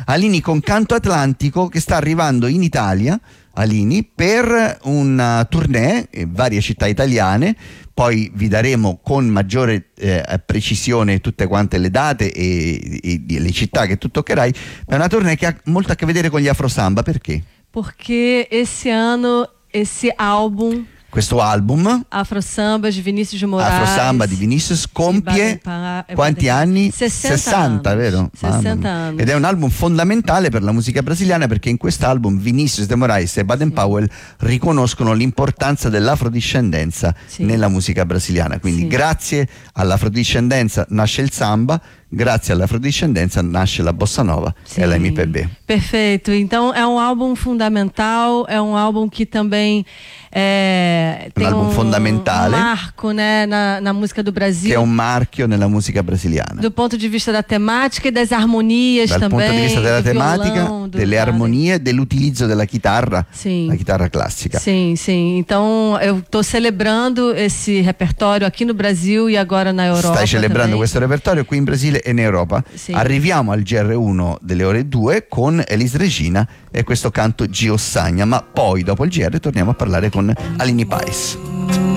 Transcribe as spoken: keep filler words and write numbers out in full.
Alini con Canto Atlantico, che sta arrivando in Italia, Alini, per una tournée in varie città italiane. Poi vi daremo con maggiore eh, precisione tutte quante le date e, e, e le città che tu toccherai. È una tournée che ha molto a che vedere con gli Afro Samba. Perché? Perché esse anno esse album Questo album Afro Samba di Vinícius de Moraes, Afro Samba di Vinícius compie Baden- quanti anni? sessanta, sessanta, anni. vero? sessanta anni. Ed è un album fondamentale per la musica brasiliana, perché in quest'album Vinícius de Moraes e Baden Sì. Powell riconoscono l'importanza dell'afrodiscendenza Sì. nella musica brasiliana. Quindi Sì. grazie all'afrodiscendenza nasce il samba, grazie all'afrodiscendenza nasce la bossa nova Sim. e la M P B. Perfeito. Então é um álbum fundamental, é um álbum que também é, tem álbum um, fondamentale, um marco, né, na, na música do Brasil. Che è un marchio nella musica brasiliana. Do ponto de vista da temática e das harmonias Dal também. punto di vista della do tematica, violão, do delle nada. armonie, dell'utilizzo della chitarra, Sim. la chitarra classica. Sim, sim. Então eu estou celebrando esse repertório aqui no Brasil e agora na Europa. Stai celebrando também. questo repertorio qui in Brasile e in Europa. Sì. Arriviamo al G R uno delle ore due con Elis Regina e questo canto Giossagna, ma poi dopo il G R torniamo a parlare con Alini Pais.